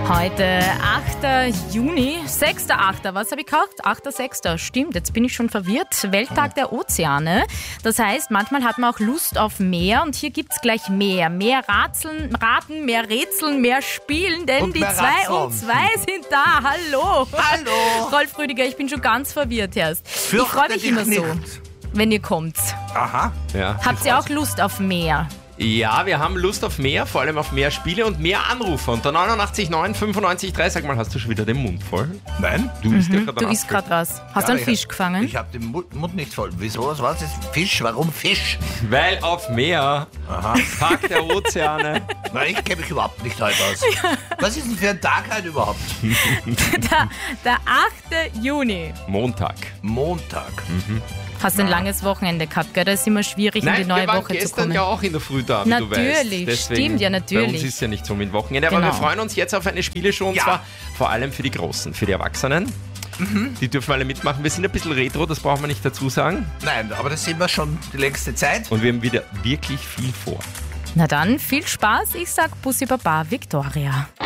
Heute 8. Juni, 6.8. Was habe ich gekauft? 8.6. Stimmt, jetzt bin ich schon verwirrt. Welttag der Ozeane. Das heißt, manchmal hat man auch Lust auf mehr und hier gibt es gleich mehr. Mehr Raten, mehr Rätseln, mehr Spielen, denn Und die mehr 2 und 2 sind da. Hallo. Hallo. Rolf Rüdiger, ich bin schon ganz verwirrt erst. Ich Fürchte freue mich dich immer so, nicht. wenn ihr kommt. Aha. Ja. Habt ihr auch Lust auf mehr? Ja, wir haben Lust auf mehr, vor allem auf mehr Spiele und mehr Anrufe. Unter 89 9 95 3. Sag mal, hast du schon wieder den Mund voll? Nein? Du isst ja Du isst gerade was. Hast du einen Fisch gefangen? Ich habe den Mund nicht voll. Wieso? Was ist Fisch? Warum Fisch? Weil auf mehr. Aha. Tag der Ozeane. Nein, ich kenne mich überhaupt nicht heute aus. Was ist denn für ein Tag heute überhaupt? Der 8. Juni. Montag. Montag. Hast ein langes Wochenende gehabt, gell? Das ist immer schwierig, in die Nein, neue wir waren Woche zu gestern kommen. ja auch in der Früh da, wie du weißt. Natürlich, Deswegen, stimmt, ja, natürlich. Bei uns ist ja nicht so mit Wochenende, aber Genau. wir freuen uns jetzt auf eine Spieleshow und Ja. zwar vor allem für die Großen, für die Erwachsenen. Die dürfen alle mitmachen. Wir sind ein bisschen retro, das braucht man nicht dazu sagen. Nein, aber das sehen wir schon die längste Zeit. Und wir haben wieder wirklich viel vor. Na dann, viel Spaß. Ich sag Bussi Baba, Victoria.